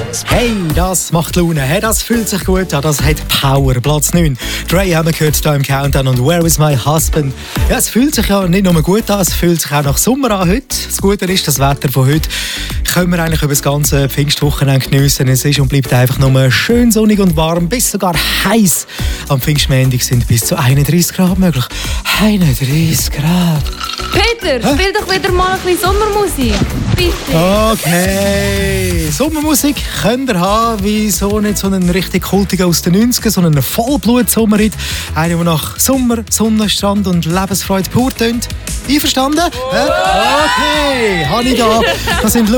Hey, das macht Laune, hey, das fühlt sich gut an, das hat Power. Platz 9. Dre haben wir gehört hier im Countdown und Where is my husband? Ja, es fühlt sich ja nicht nur gut an, es fühlt sich auch nach Sommer an heute. Das Gute ist, das Wetter von heute können wir eigentlich über das ganze Pfingstwochenende geniessen. Es ist und bleibt einfach nur schön sonnig und warm, bis sogar heiß. Am Pfingstmontag sind bis zu 31 Grad möglich. 31 Grad. Peter, spiel doch wieder mal ein bisschen Sommermusik. Bitte. Okay. Sommermusik könnt ihr haben, wie so nicht so einen richtig kultigen aus den 90ern, sondern einen Vollblut-Sommerhit. Einer, der nach Sommer, Sonne, Strand und Lebensfreude pur tönt. Einverstanden? Okay, habe ich da. Das sind